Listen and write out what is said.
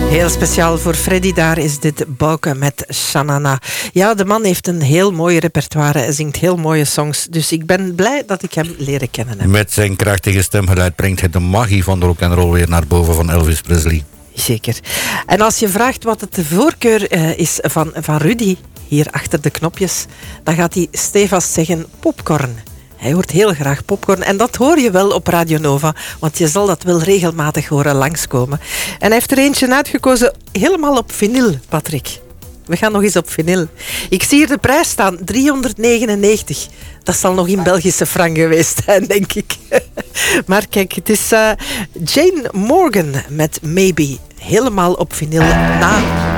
Heel speciaal voor Freddy, daar is dit Bouke met Shanana. Ja, de man heeft een heel mooi repertoire. Hij zingt heel mooie songs. Dus ik ben blij dat ik hem leren kennen heb. Met zijn krachtige stemgeluid brengt hij de magie van de rock'n'roll weer naar boven van Elvis Presley. Zeker. En als je vraagt wat het de voorkeur is van Rudy, hier achter de knopjes, dan gaat hij stevast zeggen popcorn. Hij hoort heel graag popcorn en dat hoor je wel op Radio Nova, want je zal dat wel regelmatig horen langskomen. En hij heeft er eentje uitgekozen helemaal op vinyl, Patrick. We gaan nog eens op vinyl. Ik zie hier de prijs staan, 399. Dat zal nog in Belgische frank geweest zijn, denk ik. Maar kijk, het is Jane Morgan met Maybe. Helemaal op vinyl na